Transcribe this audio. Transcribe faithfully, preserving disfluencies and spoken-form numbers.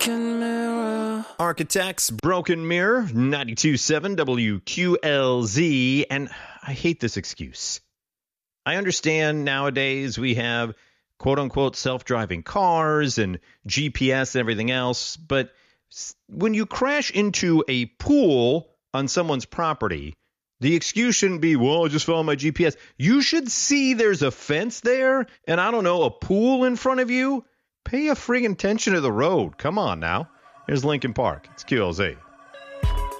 broken mirror. Architects, Broken Mirror, ninety-two point seven W Q L Z. And I hate this excuse. I understand nowadays we have quote-unquote self-driving cars and G P S and everything else, but when you crash into a pool on someone's property, the excuse shouldn't be, well, I just follow my G P S. You should see there's a fence there and, I don't know, a pool in front of you. Pay a friggin' attention to the road. Come on now. Here's Lincoln Park. It's Q L Z.